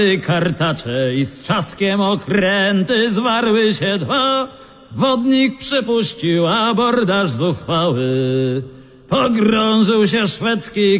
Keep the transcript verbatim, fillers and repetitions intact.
kartacze i z trzaskiem okręty zwarły się dwa. Wodnik przypuścił abordaż zuchwały. Pogrążył się szwedzki